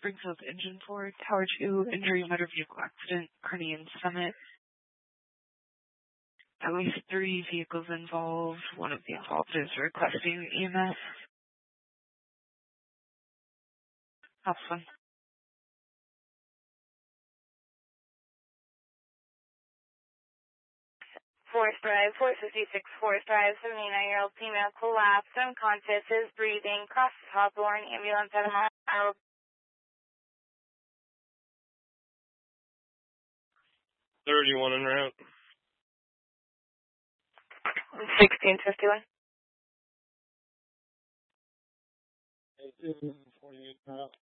Springfield Engine 4, Tower 2, injury, motor vehicle accident, Kearney and Summit. At least 3 vehicles involved. One of the involved is requesting EMS. Have fun. Forest Drive, 456 Forest Drive, 79-year-old female collapsed, unconscious, is breathing, crosses Hawthorne, ambulance at a mile. 31 en route. 1651. 48 en route.